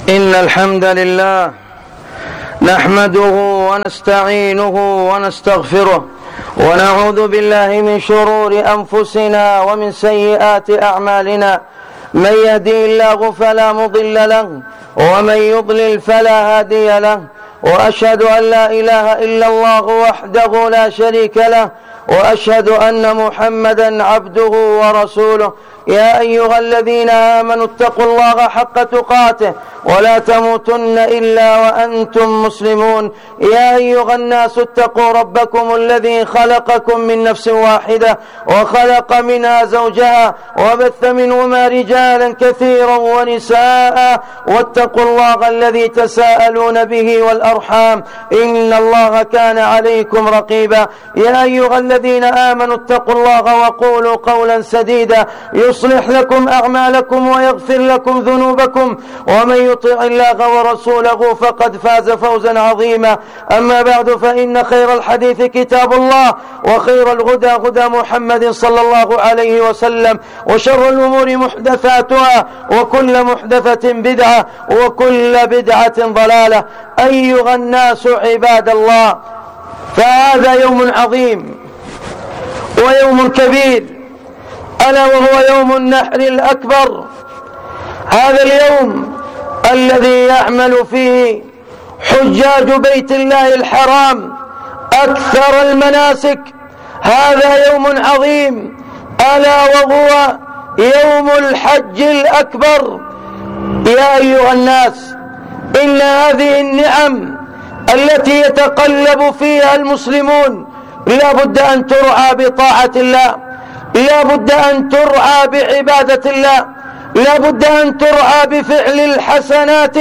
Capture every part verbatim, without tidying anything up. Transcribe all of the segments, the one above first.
إن الحمد لله نحمده ونستعينه ونستغفره ونعوذ بالله من شرور أنفسنا ومن سيئات أعمالنا. من يهدي الله فلا مضل له ومن يضلل فلا هادي له، وأشهد أن لا إله إلا الله وحده لا شريك له، وأشهد أن محمدا عبده ورسوله. يا أيها الذين آمنوا اتقوا الله حق تقاته ولا تموتن إلا وأنتم مسلمون. يا أيها الناس اتقوا ربكم الذي خلقكم من نفس واحدة وخلق منها زوجها وبث منهما رجالا كثيرا ونساء، واتقوا الله الذي تساءلون به والأرحام إن الله كان عليكم رقيبا. يا أيها الذين آمنوا اتقوا الله وقولوا قولا سديدا يصلح لكم أعمالكم ويغفر لكم ذنوبكم، ومن يطع الله ورسوله فقد فاز فوزا عظيما. أما بعد، فإن خير الحديث كتاب الله، وخير الهدى هدى محمد صلى الله عليه وسلم، وشر الأمور محدثاتها، وكل محدثة بدعة، وكل بدعة ضلالة. أيها الناس عباد الله، فهذا يوم عظيم ويوم كبير، ألا وهو يوم النحر الأكبر. هذا اليوم الذي يعمل فيه حجاج بيت الله الحرام أكثر المناسك. هذا يوم عظيم، ألا وهو يوم الحج الأكبر. يا أيها الناس، إن هذه النعم التي يتقلب فيها المسلمون لا بد أن ترعى بطاعة الله، لا بد أن ترعى بعبادة الله، لا بد أن ترعى بفعل الحسنات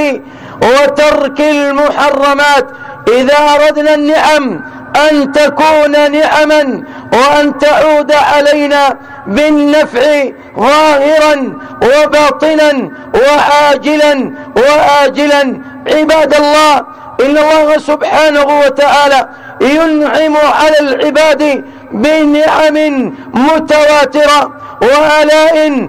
وترك المحرمات إذا أردنا النعم أن تكون نعما وأن تعود علينا بالنفع ظاهرا وباطنا وعاجلا وآجلا. عباد الله، إن الله سبحانه وتعالى ينعم على العباد بنعم متواترة وآلاء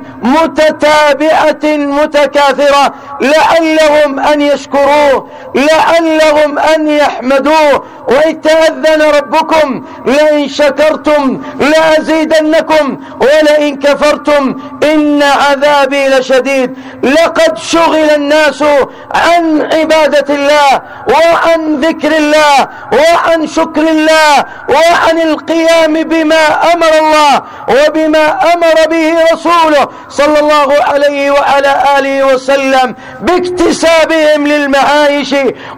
متتابعة متكاثرة لعلهم أن يشكروه، لعلهم أن يحمدوه. وإذ تأذن ربكم لئن شكرتم لأزيدنكم ولئن كفرتم إن عذابي لشديد. لقد شغل الناس عن عبادة الله وعن ذكر الله وعن شكر الله وعن القيام بما أمر الله وبما أمر به رسوله صلى الله عليه وعلى آله وسلم باكتسابهم للمعايش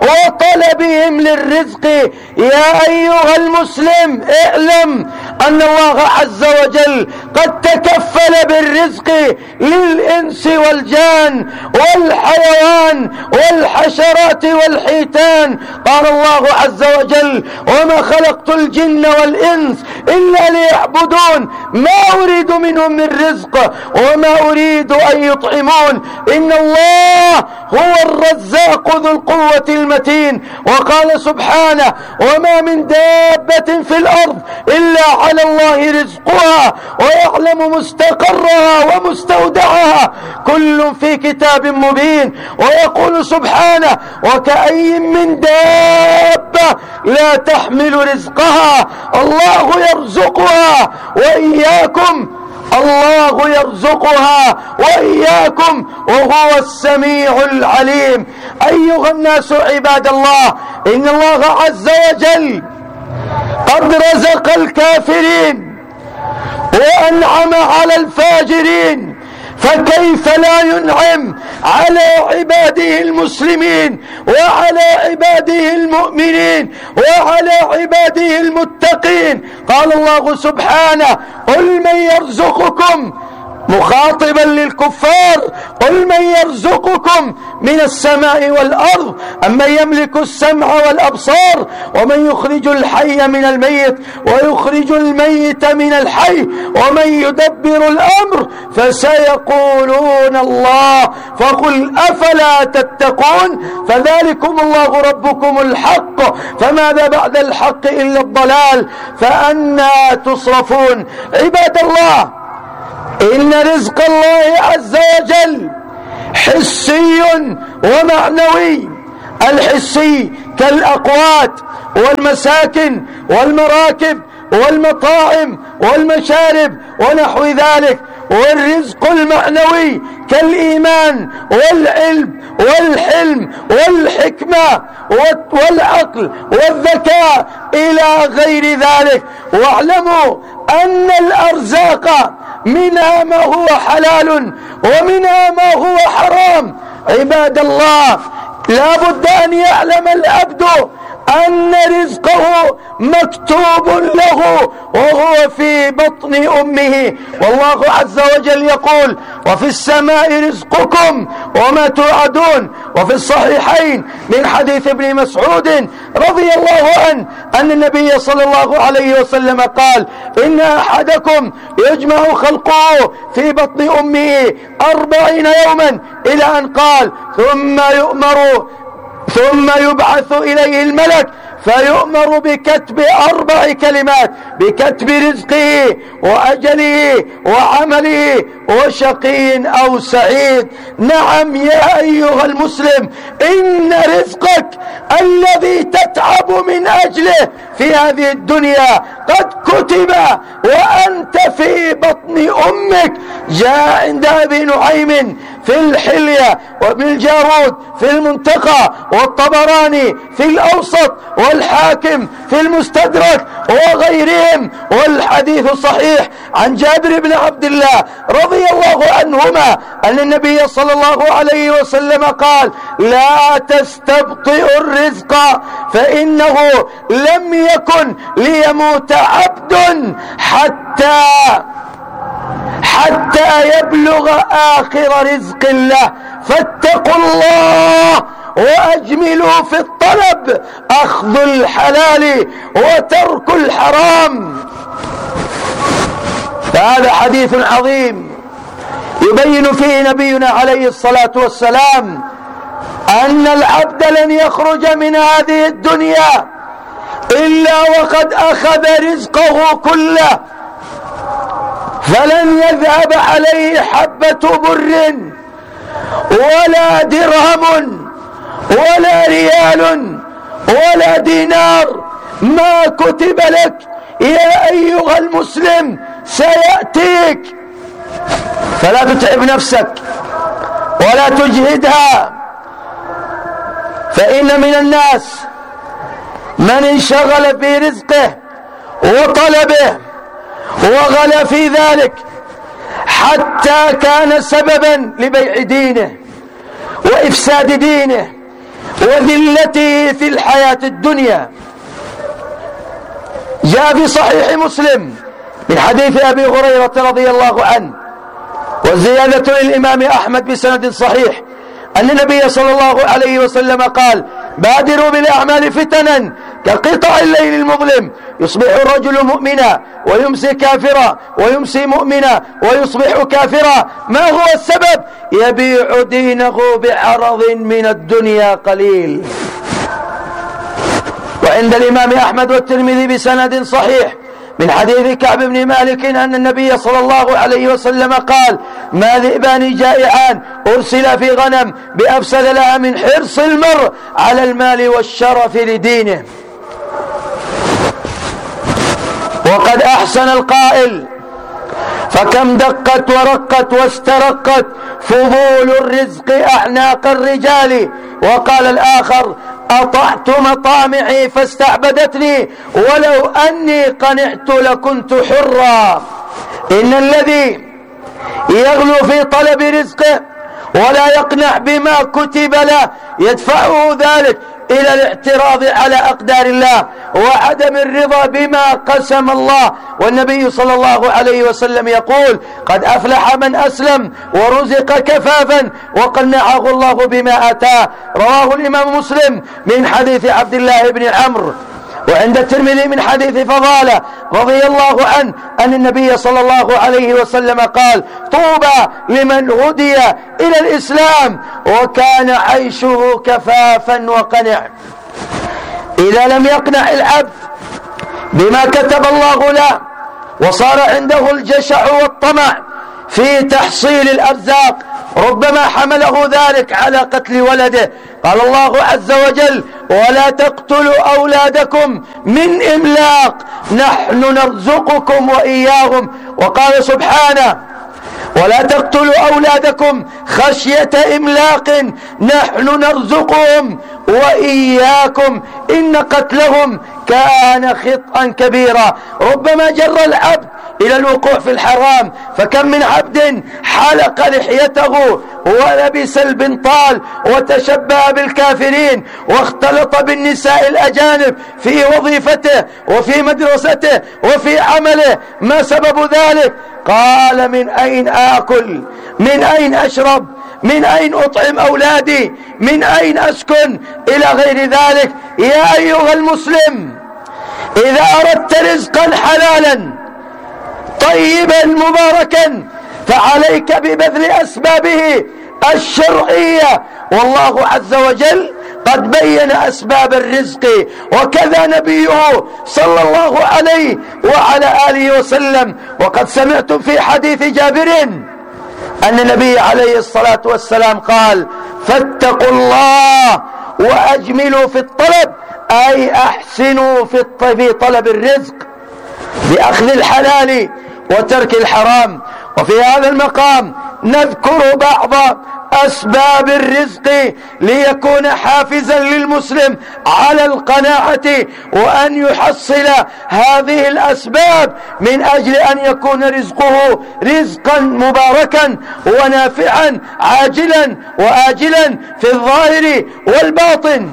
وطلبهم للرزق. يا أيها المسلم، اعلم أن الله عز وجل قد تكفل بالرزق للإنس والجان والحيوان والحشرات والحيتان. قال الله عز وجل: وما خلقت الجن والإنس إلا ليعبدون ما أريد منهم من رزق وما أريد أن يطعمون إن الله هو الرزاق ذو القوة المتين. وقال سبحانه: وما من دابة في الأرض إلا على الله رزقها ويعلم مستقرها ومستودعها كل في كتاب مبين. ويقول سبحانه: وكأي من دابة لا تحمل رزقها الله يرزقها وإياكم الله يرزقها وإياكم وهو السميع العليم. أيها الناس عباد الله، إن الله عز وجل قد رزق الكافرين وأنعم على الفاجرين، فكيف لا ينعم على عباده المسلمين وعلى عباده المؤمنين وعلى عباده المتقين. قال الله سبحانه: قل من يرزقكم، مخاطبا للكفار: قل من يرزقكم من السماء والأرض أمن يملك السمع والأبصار ومن يخرج الحي من الميت ويخرج الميت من الحي ومن يدبر الأمر فسيقولون الله فقل أفلا تتقون فذلكم الله ربكم الحق فماذا بعد الحق إلا الضلال فأنى تصرفون. عباد الله، إن رزق الله عز وجل حسي ومعنوي. الحسي كالأقوات والمساكن والمراكب والمطاعم والمشارب ونحو ذلك. والرزق المعنوي كالإيمان والعلم والحلم والحكمة والعقل والذكاء إلى غير ذلك. واعلموا أن الأرزاق منها ما هو حلال ومنها ما هو حرام. عباد الله، لا بد أن يعلم العبد أن رزقه مكتوب له وهو في بطن أمه. والله عز وجل يقول: وفي السماء رزقكم وما توعدون. وفي الصحيحين من حديث ابن مسعود رضي الله عنه أن النبي صلى الله عليه وسلم قال: إن أحدكم يجمع خلقه في بطن أمه أربعين يوما، إلى أن قال: ثم يؤمر ثم يبعث إليه الملك فيؤمر بكتب أربع كلمات: بكتب رزقه وأجله وعمله وشقي أو سعيد. نعم يا أيها المسلم، إن رزقك الذي تتعب من أجله في هذه الدنيا قد كتب وأنت في بطن أمك. جاء عند أبي نعيم في الحلية وابن الجارود في المنتقى والطبراني في الأوسط والحاكم في المستدرك وغيرهم، والحديث صحيح عن جابر بن عبد الله رضي الله عنهما أن النبي صلى الله عليه وسلم قال: لا تستبطئوا الرزق فإنه لم يكن ليموت عبد حتى حتى يبلغ آخر رزق الله، فاتقوا الله وأجملوا في الطلب، أخذ الحلال وترك الحرام. فهذا حديث عظيم يبين فيه نبينا عليه الصلاة والسلام أن العبد لن يخرج من هذه الدنيا إلا وقد أخذ رزقه كله، فلن يذهب عليه حبة بر ولا درهم ولا ريال ولا دينار. ما كتب لك يا أيها المسلم سيأتيك، فلا تتعب نفسك ولا تجهدها. فإن من الناس من انشغل في رزقه وطلبه وغلا في ذلك حتى كان سببا لبيع دينه وإفساد دينه وذلته في الحياة الدنيا. جاء في صحيح مسلم من حديث أبي هريرة رضي الله عنه، والزيادة للإمام أحمد بسند صحيح، أن النبي صلى الله عليه وسلم قال: بادروا بالأعمال فتنا كقطع الليل المظلم، يصبح الرجل مؤمنا ويمسي كافرا ويمسي مؤمنا ويصبح كافرا. ما هو السبب؟ يبيع دينه بعرض من الدنيا قليل. وعند الإمام أحمد والترمذي بسند صحيح من حديث كعب بن مالك أن النبي صلى الله عليه وسلم قال: ما ذئبان جائعان أرسل في غنم بأفسد لها من حرص المرء على المال والشرف لدينه. وقد أحسن القائل: فكم دقت ورقت واسترقت فضول الرزق أعناق الرجال. وقال الآخر: أطعت مطامعي فاستعبدتني ولو أني قنعت لكنت حرا. إن الذي يغلو في طلب رزقه ولا يقنع بما كتب له يدفعه ذلك إلى الاعتراض على أقدار الله وعدم الرضا بما قسم الله. والنبي صلى الله عليه وسلم يقول: قد أفلح من أسلم ورزق كفافا وقنعه الله بما أتاه. رواه الإمام مسلم من حديث عبد الله بن عمرو. وعند الترمذي من حديث فضالة رضي الله عنه أن النبي صلى الله عليه وسلم قال: طوبى لمن هدي إلى الإسلام وكان عيشه كفافا وقنع. إذا لم يقنع العبد بما كتب الله له وصار عنده الجشع والطمع في تحصيل الأرزاق ربما حمله ذلك على قتل ولده. قال الله عز وجل: ولا تقتلوا أولادكم من إملاق نحن نرزقكم وإياهم. وقال سبحانه: ولا تقتلوا أولادكم خشية إملاق نحن نرزقهم وإياكم إن قتلهم كان خطأ كبيرا. ربما جر العبد إلى الوقوع في الحرام، فكم من عبد حلق لحيته ولبس البنطال وتشبه بالكافرين واختلط بالنساء الأجانب في وظيفته وفي مدرسته وفي عمله. ما سبب ذلك؟ قال: من أين آكل؟ من أين أشرب؟ من أين أطعم أولادي؟ من أين أسكن؟ إلى غير ذلك. يا أيها المسلم، إذا أردت رزقا حلالا طيبا مباركا فعليك ببذل أسبابه الشرعية، والله عز وجل قد بين أسباب الرزق، وكذا نبيه صلى الله عليه وعلى آله وسلم. وقد سمعتم في حديث جابر أن النبي عليه الصلاة والسلام قال: فاتقوا الله وأجملوا في الطلب، أي أحسنوا في طلب الرزق بأخذ الحلال وترك الحرام. وفي هذا المقام نذكر بعض أسباب الرزق ليكون حافزا للمسلم على القناعة وأن يحصل هذه الأسباب من أجل أن يكون رزقه رزقا مباركا ونافعا عاجلا وآجلا في الظاهر والباطن.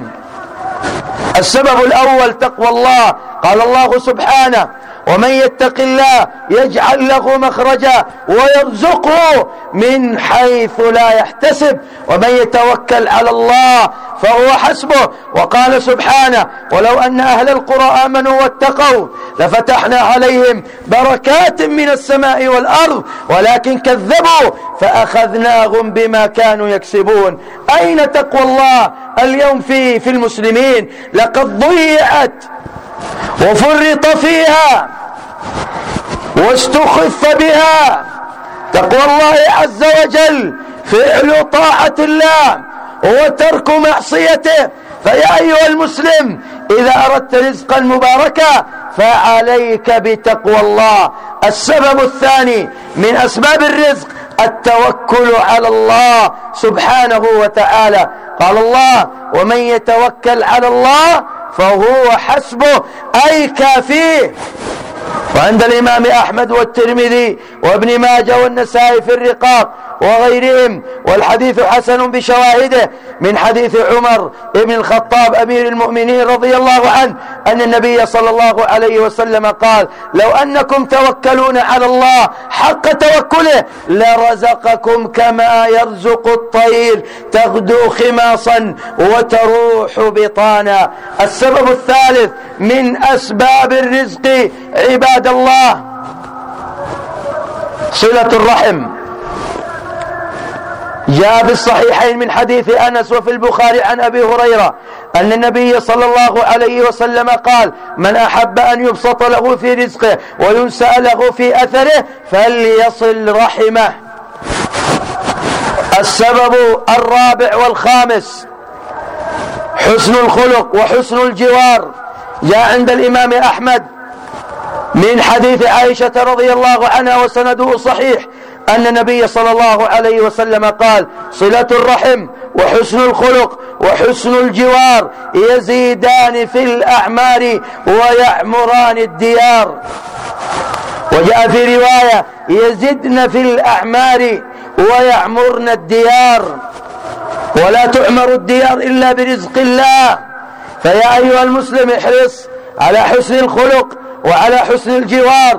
السبب الأول تقوى الله. قال الله سبحانه: ومن يتق الله يجعل له مخرجا ويرزقه من حيث لا يحتسب ومن يتوكل على الله فهو حسبه. وقال سبحانه: ولو أن أهل القرى آمنوا واتقوا لفتحنا عليهم بركات من السماء والأرض ولكن كذبوا فأخذناهم بما كانوا يكسبون. أين تقوى الله اليوم في في المسلمين؟ لقد ضيعت وفرط فيها واستخف بها. تقوى الله عز وجل فعل طاعة الله وترك معصيته. فيا أيها المسلم، إذا أردت رزقا مباركا فعليك بتقوى الله. السبب الثاني من أسباب الرزق التوكل على الله سبحانه وتعالى. قال الله: ومن يتوكل على الله فهو حسبه، أي كافيه. وعند الإمام أحمد والترمذي وابن ماجه والنسائي في الرقاق وغيرهم، والحديث حسن بشواهده، من حديث عمر بن الخطاب أمير المؤمنين رضي الله عنه أن النبي صلى الله عليه وسلم قال: لو أنكم توكلون على الله حق توكله لرزقكم كما يرزق الطير تغدو خماصا وتروح بطانا. السبب الثالث من أسباب الرزق عباد الله صلة الرحم. جاء في الصحيحين من حديث أنس وفي البخاري عن أبي هريرة أن النبي صلى الله عليه وسلم قال: من أحب أن يبسط له في رزقه وينسأ له في أثره فليصل رحمه. السبب الرابع والخامس حسن الخلق وحسن الجوار. جاء عند الإمام أحمد من حديث عائشة رضي الله عنها وسنده صحيح أن النبي صلى الله عليه وسلم قال: صلة الرحم وحسن الخلق وحسن الجوار يزيدان في الأعمار ويعمران الديار. وجاء في رواية: يزدن في الأعمار ويعمرن الديار. ولا تعمر الديار إلا برزق الله. فيا أيها المسلم احرص على حسن الخلق وعلى حسن الجوار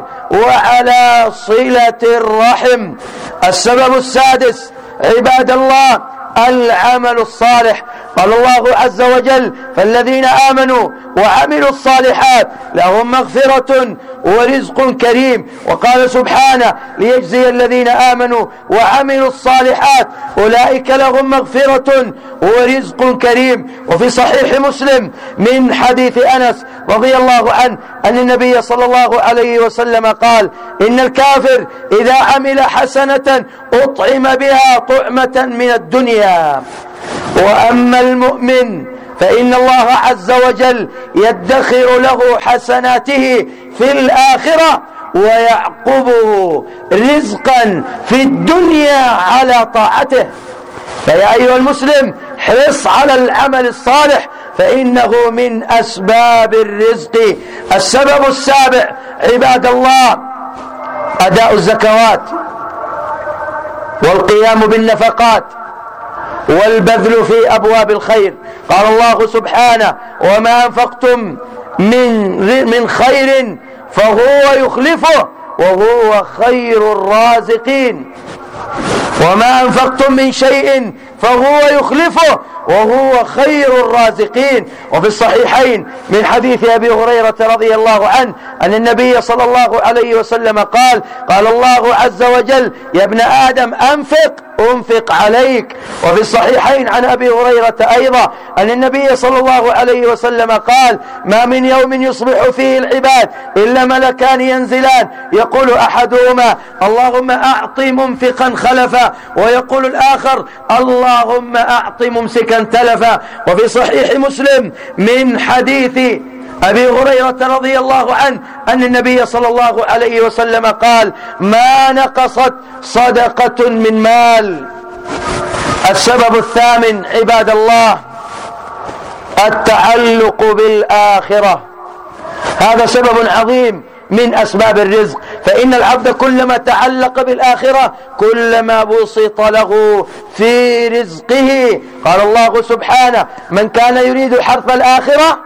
وعلى صلة الرحم. السبب السادس عباد الله العمل الصالح. قال الله عز وجل: فالذين آمنوا وعملوا الصالحات لهم مغفرة ورزق كريم. وقال سبحانه: ليجزي الذين آمنوا وعملوا الصالحات أولئك لهم مغفرة ورزق كريم. وفي صحيح مسلم من حديث أنس رضي الله عنه أن النبي صلى الله عليه وسلم قال: إن الكافر إذا عمل حسنة أطعم بها طعمة من الدنيا، وأما المؤمن فإن الله عز وجل يدخر له حسناته في الآخرة ويعقبه رزقا في الدنيا على طاعته. فيا أيها المسلم، حرص على العمل الصالح فإنه من أسباب الرزق. السبب السابع عباد الله: أداء الزكوات والقيام بالنفقات والبذل في أبواب الخير. قال الله سبحانه: وما أنفقتم من من خير فهو يخلفه وهو خير الرازقين. وما أنفقتم من شيء فهو يخلفه وهو خير الرازقين. وفي الصحيحين من حديث أبي هريرة رضي الله عنه أن النبي صلى الله عليه وسلم قال: قال الله عز وجل: يا ابن آدم أنفق أنفق عليك. وفي الصحيحين عن أبي هريرة أيضا أن النبي صلى الله عليه وسلم قال: ما من يوم يصبح فيه العباد إلا ملكان ينزلان، يقول أحدهما: اللهم أعط منفقا خلفا، ويقول الآخر: اللهم أعط ممسكا تلفا. وفي صحيح مسلم من حديث أبي هريرة رضي الله عنه أن النبي صلى الله عليه وسلم قال: ما نقصت صدقة من مال. السبب الثامن عباد الله: التعلق بالآخرة. هذا سبب عظيم من أسباب الرزق، فإن العبد كلما تعلق بالآخرة كلما بسط له في رزقه. قال الله سبحانه: من كان يريد حرث الآخرة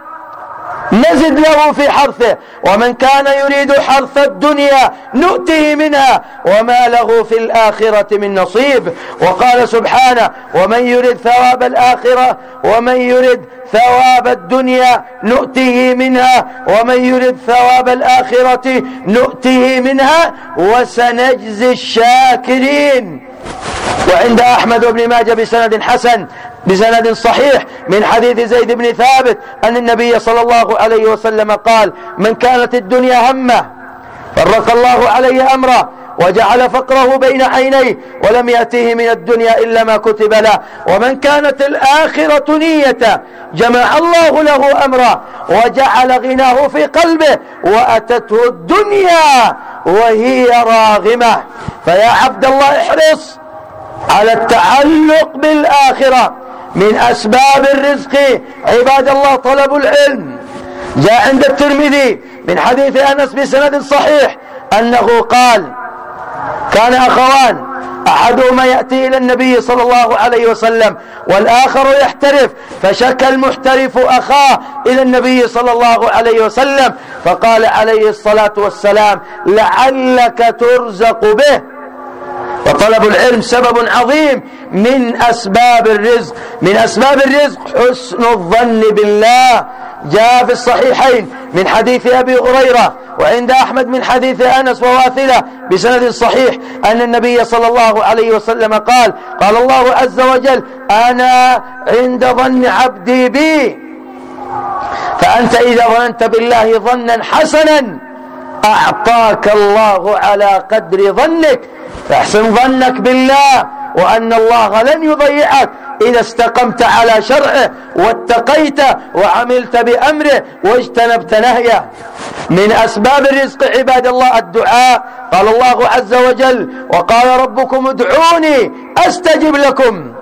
نزد له في حرثه، ومن كان يريد حرث الدنيا نؤته منها وما له في الآخرة من نصيب. وقال سبحانه: ومن يريد ثواب الآخرة ومن يريد ثواب الدنيا نؤته منها ومن يريد ثواب الآخرة نؤته منها وسنجزي الشاكرين. وعند أحمد بن ماجه بسند حسن بسند صحيح من حديث زيد بن ثابت أن النبي صلى الله عليه وسلم قال: من كانت الدنيا همه فرق الله عليه أمره وجعل فقره بين عينيه ولم يأته من الدنيا إلا ما كتب له، ومن كانت الآخرة نيته جمع الله له أمره وجعل غناه في قلبه وأتته الدنيا وهي راغمة. فيا عبد الله احرص على التعلق بالآخرة. من أسباب الرزق عباد الله طلب العلم. جاء عند الترمذي من حديث أنس بسند صحيح أنه قال: كان أخوان أحدهما يأتي إلى النبي صلى الله عليه وسلم والآخر يحترف، فشكى المحترف أخاه إلى النبي صلى الله عليه وسلم فقال عليه الصلاة والسلام: لعلك ترزق به. وطلب العلم سبب عظيم من أسباب الرزق. من أسباب الرزق حسن الظن بالله. جاء في الصحيحين من حديث أبي هريرة وعند أحمد من حديث أنس وواثلة بسند صحيح أن النبي صلى الله عليه وسلم قال: قال الله عز وجل: أنا عند ظن عبدي بي، فأنت إذا ظننت بالله ظنا حسنا أعطاك الله على قدر ظنك، فاحسن ظنك بالله وأن الله لن يضيعك إذا استقمت على شرعه واتقيت وعملت بأمره واجتنبت نهيه. من أسباب الرزق عباد الله الدعاء. قال الله عز وجل: وقال ربكم ادعوني أستجب لكم.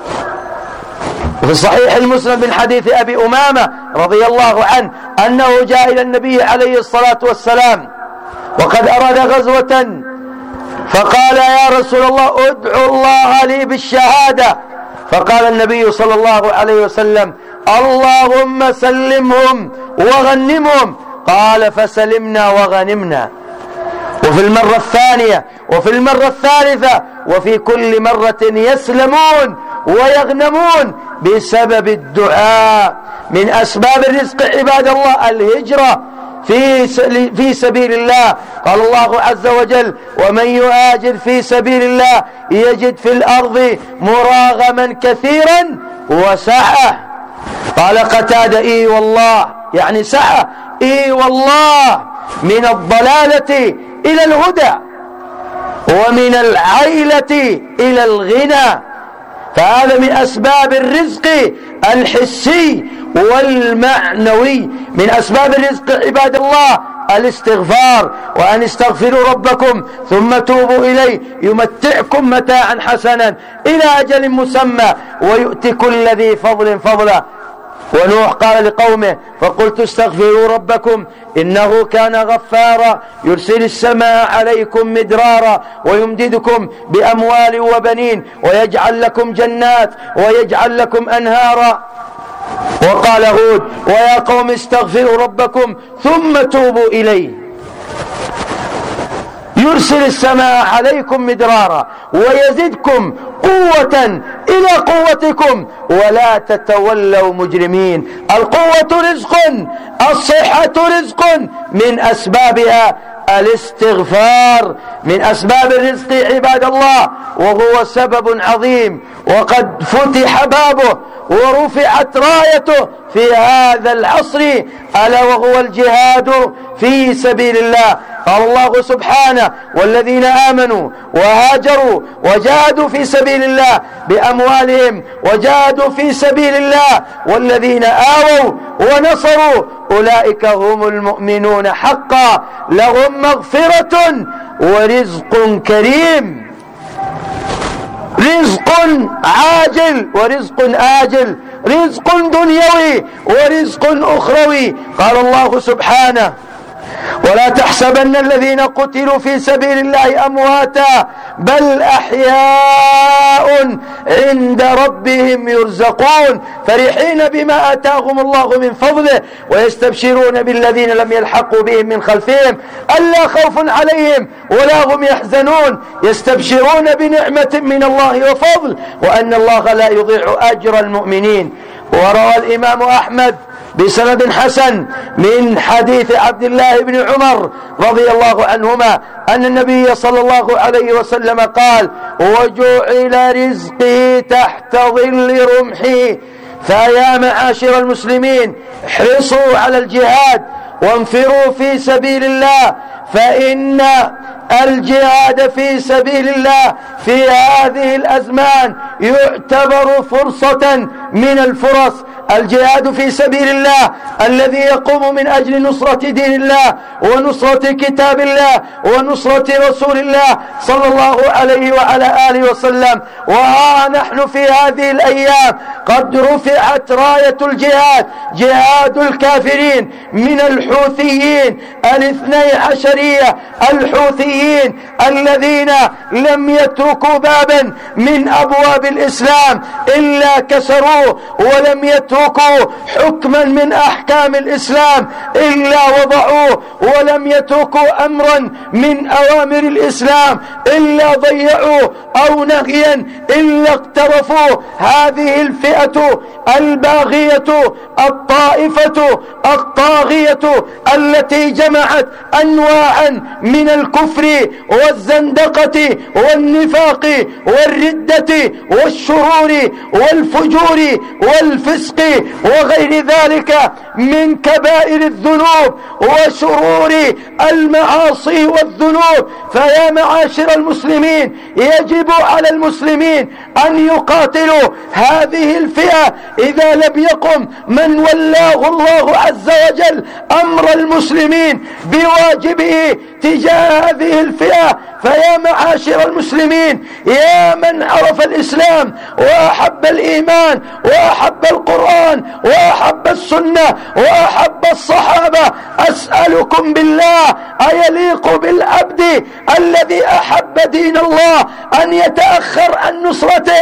وفي الصحيح المسلم من حديث أبي أمامة رضي الله عنه أنه جاء إلى النبي عليه الصلاة والسلام وقد أراد غزوة فقال: يا رسول الله ادعو الله لي بالشهادة. فقال النبي صلى الله عليه وسلم: اللهم سلمهم وغنمهم. قال: فسلمنا وغنمنا. وفي المرة الثانية وفي المرة الثالثة، وفي كل مرة يسلمون ويغنمون بسبب الدعاء. من أسباب الرزق عباد الله الهجرة في في سبيل الله. قال الله عز وجل: ومن يهاجر في سبيل الله يجد في الأرض مراغما كثيرا وسعة. قال قتادة: إي والله، يعني سعة، إي والله، من الضلالة إلى الهدى ومن العيلة إلى الغنى. فهذا من أسباب الرزق الحسي والمعنوي. من أسباب الرزق عباد الله الاستغفار، وأن استغفروا ربكم ثم توبوا إليه يمتعكم متاعا حسنا إلى أجل مسمى ويؤتي كل ذي فضل فضله. ونوح قال لقومه: فقلت استغفروا ربكم إنه كان غفارا يرسل السماء عليكم مدرارا ويمددكم بأموال وبنين ويجعل لكم جنات ويجعل لكم أنهارا. وقال هود: ويا قوم استغفروا ربكم ثم توبوا إليه يرسل السماء عليكم مدرارا ويزدكم قوة إلى قوتكم ولا تتولوا مجرمين. القوة رزق، الصحة رزق، من أسبابها الاستغفار. من أسباب الرزق عباد الله، وهو سبب عظيم وقد فتح بابه ورفعت رايته في هذا العصر، ألا وهو الجهاد في سبيل الله. قال الله سبحانه: والذين آمنوا وهاجروا وجاهدوا في سبيل الله بأموالهم وجاهدوا في سبيل الله والذين آووا ونصروا أولئك هم المؤمنون حقا لهم مغفرة ورزق كريم. رزق عاجل ورزق آجل، رزق دنيوي ورزق أخروي. قال الله سبحانه: ولا تحسبن الذين قتلوا في سبيل الله أمواتا بل أحياء عند ربهم يرزقون فرحين بما آتاهم الله من فضله ويستبشرون بالذين لم يلحقوا بهم من خلفهم ألا خوف عليهم ولا هم يحزنون يستبشرون بنعمة من الله وفضل وأن الله لا يضيع أجر المؤمنين. وروى الإمام أحمد بسند حسن من حديث عبد الله بن عمر رضي الله عنهما أن النبي صلى الله عليه وسلم قال: وجعل رزقي تحت ظل رمحي. فيا معاشر المسلمين احرصوا على الجهاد وانفروا في سبيل الله، فإن الجهاد في سبيل الله في هذه الأزمان يعتبر فرصة من الفرص. الجهاد في سبيل الله الذي يقوم من أجل نصرة دين الله ونصرة كتاب الله ونصرة رسول الله صلى الله عليه وعلى آله وسلم. وها نحن في هذه الأيام قد رفعت راية الجهاد، جهاد الكافرين من الحوثيين الاثني عشرية، الحوثيين الذين لم يتركوا بابا من أبواب الإسلام إلا كسروه، ولم يتركوا حكما من أحكام الإسلام إلا وضعوه، ولم يتركوا أمرا من أوامر الإسلام إلا ضيعوه، أو نهيا إلا اقترفوا. هذه الفئة الباغية الطائفة الطاغية التي جمعت أنواعا من الكفر والزندقة والنفاق والردة والشرور والفجور والفسق وغير ذلك من كبائر الذنوب وشرور المعاصي والذنوب. فيا معاشر المسلمين يجب على المسلمين أن يقاتلوا هذه الفئة إذا لم يقم من ولاه الله عز وجل أمر المسلمين بواجبه تجاه هذه الفئة. فيا معاشر المسلمين، يا من عرف الإسلام وأحب الإيمان وأحب القرآن وأحب السنة وأحب الصحابة، أسألكم بالله أيليق بالعبد الذي أحب دين الله أن يتأخر عن نصرته؟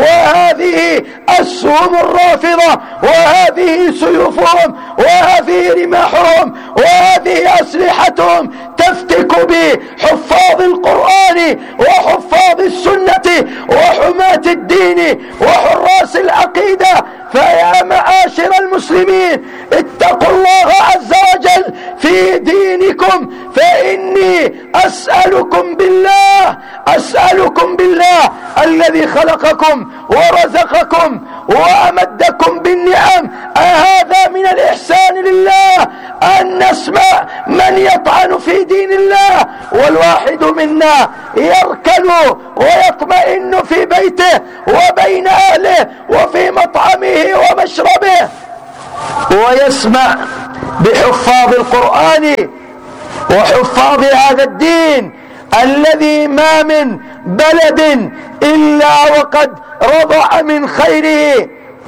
وهذه السهم الرافضة وهذه سيوفهم وهذه رماحهم وهذه أسلحتهم يفتك بحفاظ القرآن وحفاظ السنة وحماة الدين وحراس العقيدة. فيا معاشر المسلمين اتقوا الله عز وجل في دينكم، فإني أسألكم بالله أسألكم بالله الذي خلقكم ورزقكم وأمدكم بالنعم، أهذا من الإحسان لله أن نسمع من يطعن في دين الله والواحد منا يركن ويطمئن في بيته وبين أهله وفي مطعمه ومشربه ويسمع بحفاظ القرآن وحفاظ هذا الدين الذي ما من بلد إلا وقد رضع من خيره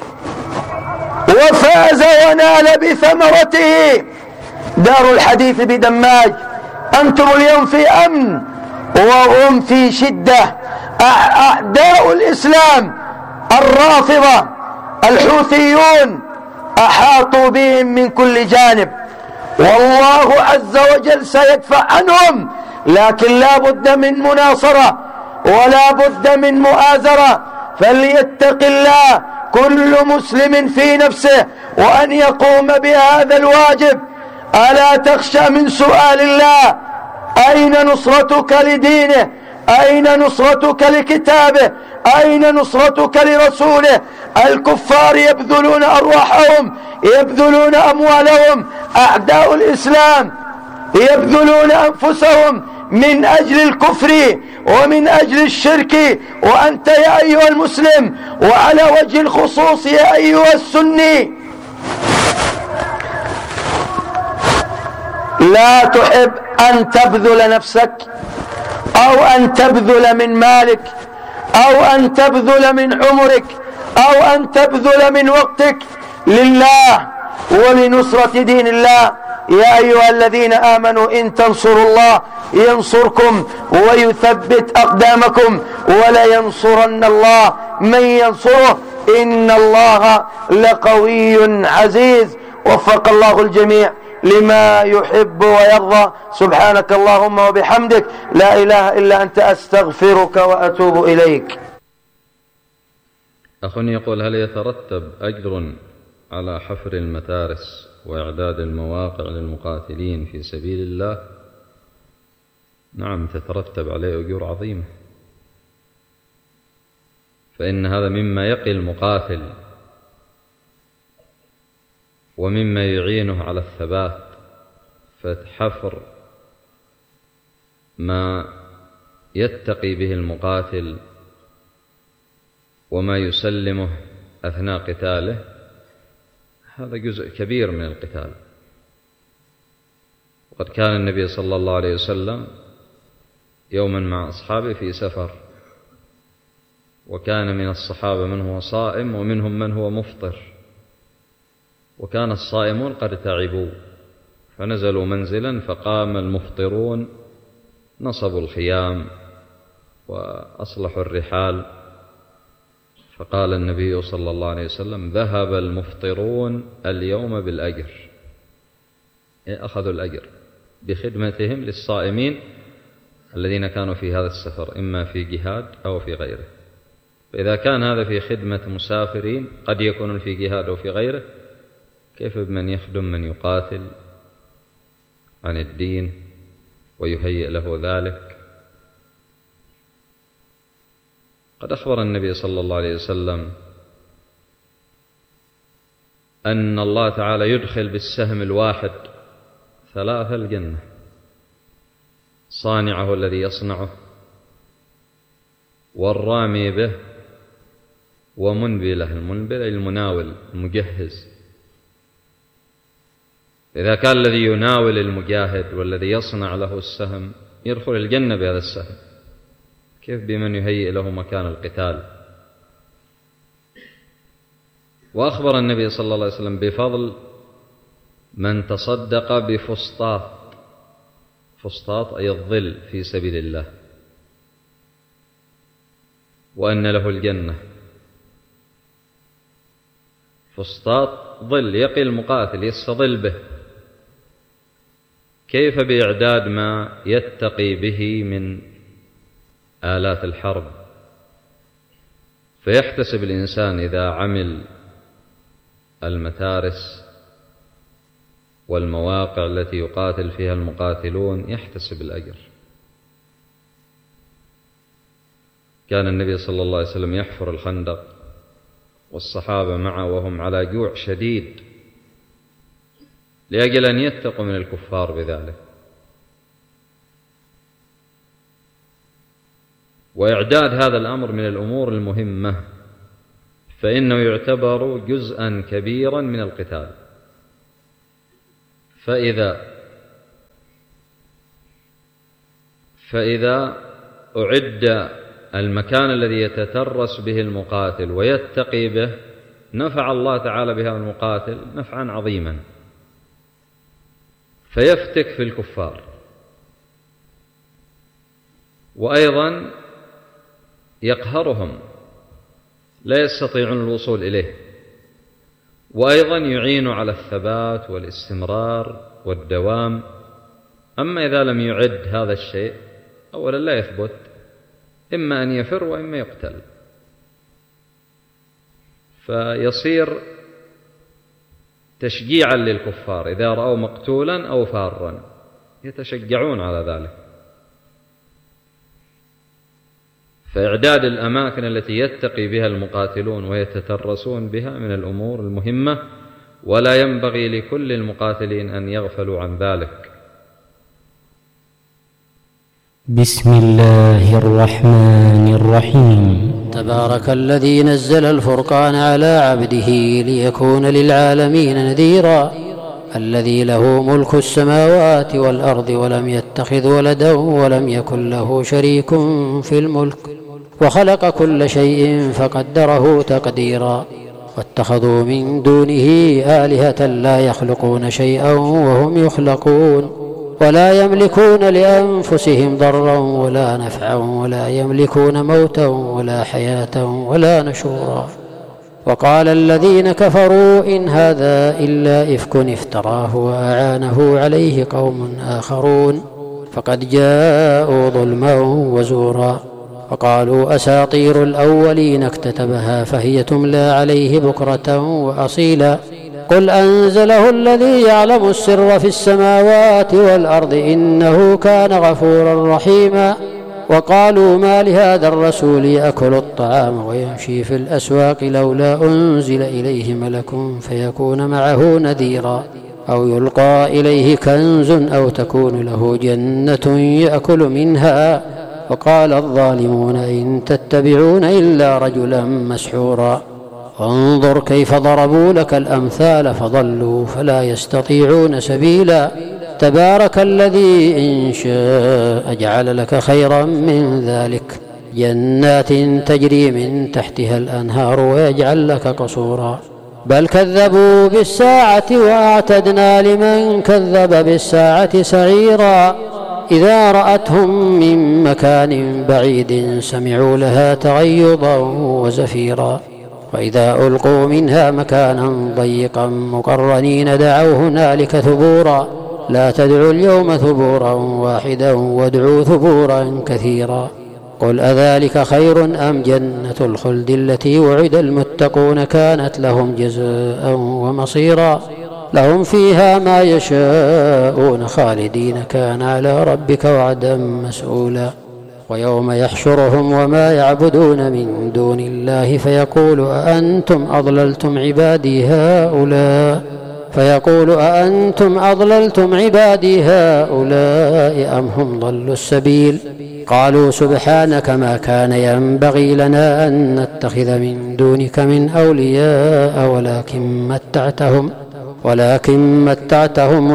وفاز ونال بثمرته. دار الحديث بدماج، أنتم اليوم في أمن وهم في شدة. أعداء الإسلام الرافضة الحوثيون أحاطوا بهم من كل جانب، والله عز وجل سيدفع عنهم، لكن لا بد من مناصرة ولا بد من مؤازرة. فليتق الله كل مسلم في نفسه وأن يقوم بهذا الواجب. ألا تخشى من سؤال الله أين نصرتك لدينه؟ أين نصرتك لكتابه؟ أين نصرتك لرسوله؟ الكفار يبذلون أرواحهم، يبذلون أموالهم، أعداء الإسلام يبذلون أنفسهم من أجل الكفر ومن أجل الشرك، وأنت يا أيها المسلم وعلى وجه الخصوص يا أيها السني لا تحب أن تبذل نفسك أو أن تبذل من مالك أو أن تبذل من عمرك أو أن تبذل من وقتك لله ولنصرة دين الله. يا أيها الذين آمنوا إن تنصروا الله ينصركم ويثبت أقدامكم ولينصرن الله من ينصره إن الله لقوي عزيز. وفق الله الجميع لما يحب ويرضى. سبحانك اللهم وبحمدك لا إله إلا أنت أستغفرك وأتوب إليك. أخ يقول: هل يترتب أجر على حفر المتارس وإعداد المواقع للمقاتلين في سبيل الله؟ نعم، تترتب عليه أجور عظيمة، فإن هذا مما يقي المقاتل ومما يعينه على الثبات. فحفر ما يتقي به المقاتل وما يسلمه أثناء قتاله هذا جزء كبير من القتال. وقد كان النبي صلى الله عليه وسلم يوما مع أصحابه في سفر، وكان من الصحابة من هو صائم ومنهم من هو مفطر، وكان الصائمون قد تعبوا فنزلوا منزلا، فقام المفطرون نصبوا الخيام وأصلحوا الرحال، فقال النبي صلى الله عليه وسلم: ذهب المفطرون اليوم بالأجر، أخذوا الأجر بخدمتهم للصائمين الذين كانوا في هذا السفر إما في جهاد أو في غيره. فإذا كان هذا في خدمة مسافرين قد يكون في جهاد أو في غيره، كيف بمن يخدم من يقاتل عن الدين ويهيئ له ذلك؟ قد أخبر النبي صلى الله عليه وسلم أن الله تعالى يدخل بالسهم الواحد ثلاثة الجنة: صانعه الذي يصنعه، والرامي به، ومنبله. المنبل المناول المجهز. إذا كان الذي يناول المجاهد والذي يصنع له السهم يدخل الجنة بهذا السهم، كيف بمن يهيئ له مكان القتال؟ وأخبر النبي صلى الله عليه وسلم بفضل من تصدق بفسطاط، فسطاط أي الظل في سبيل الله، وأن له الجنة. فسطاط ظل يقي المقاتل، يستظل به. كيف بإعداد ما يتقي به من آلات الحرب؟ فيحتسب الإنسان إذا عمل المتارس والمواقع التي يقاتل فيها المقاتلون يحتسب الأجر. كان النبي صلى الله عليه وسلم يحفر الخندق والصحابة معه وهم على جوع شديد لأجل أن يتقوا من الكفار بذلك. وإعداد هذا الأمر من الأمور المهمة، فإنه يعتبر جزءا كبيرا من القتال. فإذا فإذا أعد المكان الذي يتترس به المقاتل ويتقي به نفع الله تعالى بهذا المقاتل نفعا عظيما، فيفتك في الكفار، وأيضا يقهرهم لا يستطيعون الوصول إليه، وأيضا يعين على الثبات والاستمرار والدوام. أما إذا لم يعد هذا الشيء أولا لا يثبت، إما أن يفر وإما يقتل، فيصير تشجيعا للكفار إذا رأوا مقتولا أو فارا يتشجعون على ذلك. فإعداد الأماكن التي يتقي بها المقاتلون ويتترسون بها من الأمور المهمة، ولا ينبغي لكل المقاتلين أن يغفلوا عن ذلك. بسم الله الرحمن الرحيم. تبارك الذي نزل الفرقان على عبده ليكون للعالمين نذيرا، الذي له ملك السماوات والأرض ولم يتخذ ولدا ولم يكن له شريك في الملك، وخلق كل شيء فقدره تقديرا. واتخذوا من دونه آلهة لا يخلقون شيئا وهم يخلقون، ولا يملكون لأنفسهم ضرا ولا نفعا، ولا يملكون موتا ولا حياة ولا نشورا. وقال الذين كفروا إن هذا إلا إفك افتراه وأعانه عليه قوم آخرون، فقد جاءوا ظلما وزورا. وقالوا أساطير الأولين اكتتبها فهي تملى عليه بكرة وأصيلا. قل أنزله الذي يعلم السر في السماوات والأرض إنه كان غفورا رحيما. وقالوا ما لهذا الرسول يأكل الطعام ويمشي في الأسواق لولا أنزل إليه ملك فيكون معه نذيرا، أو يلقى إليه كنز أو تكون له جنة يأكل منها. وقال الظالمون إن تتبعون إلا رجلا مسحورا. انظر كيف ضربوا لك الأمثال فضلوا فلا يستطيعون سبيلا. تبارك الذي إن شاء جعل لك خيرا من ذلك جنات تجري من تحتها الأنهار ويجعل لك قصورا. بل كذبوا بالساعة وأعتدنا لمن كذب بالساعة سعيرا. إذا رأتهم من مكان بعيد سمعوا لها تغيظا وزفيرا. وإذا ألقوا منها مكانا ضيقا مقرنين دعوا هنالك ثبورا. لا تدعوا اليوم ثبورا واحدا وادعوا ثبورا كثيرا. قل أذلك خير أم جنة الخلد التي وعد المتقون كانت لهم جزاء ومصيرا. لهم فيها ما يشاءون خالدين كان على ربك وعدا مسؤولا. ويوم يحشرهم وما يعبدون من دون الله فيقول أأنتم أضللتم عبادي هؤلاء فيقول أأنتم أضللتم عبادي هؤلاء أم هم ضلوا السبيل. قالوا سبحانك ما كان ينبغي لنا أن نتخذ من دونك من أولياء ولكن متعتهم ولكن متعتهم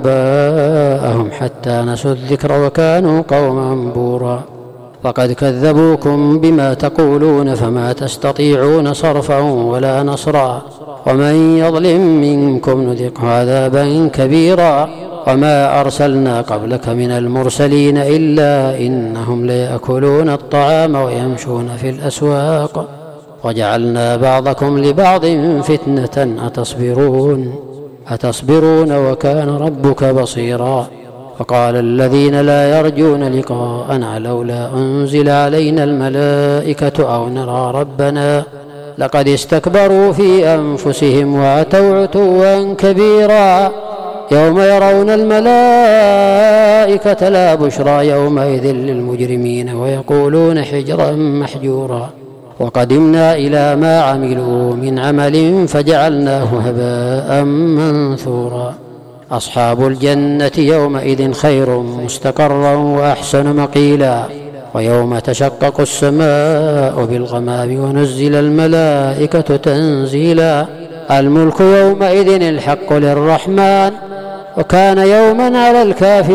وآباءهم حتى نسوا الذكر وكانوا قوما بورا. فقد كذبوكم بما تقولون فما تستطيعون صرفا ولا نصرا. ومن يظلم منكم نذقه عذابا كبيرا. وما أرسلنا قبلك من المرسلين إلا إنهم ليأكلون الطعام ويمشون في الأسواق وجعلنا بعضكم لبعض فتنة أتصبرون أتصبرون وكان ربك بصيرا. فقال الذين لا يرجون لقاءنا لولا أنزل علينا الملائكة أو نرى ربنا لقد استكبروا في أنفسهم وأتوا عتوا كبيرا يوم يرون الملائكة لا بشرى يومئذ للمجرمين ويقولون حجرا محجورا وقدمنا إلى ما عملوا من عمل فجعلناه هباء منثورا أصحاب الجنة يومئذ خير مستقرا وأحسن مقيلا ويوم تشقق السماء بالغمام ونزل الملائكة تنزيلا الملك يومئذ الحق للرحمن وكان يوما على الكافرين